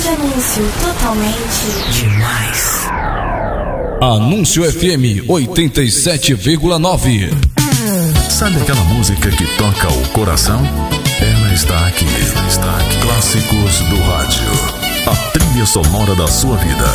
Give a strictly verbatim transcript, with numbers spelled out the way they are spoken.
de anúncio totalmente demais. Anúncio F M oitenta e sete vírgula nove. Sabe aquela música que toca o coração? Ela está aqui. Ela está aqui. Clássicos do rádio. A trilha sonora da sua vida.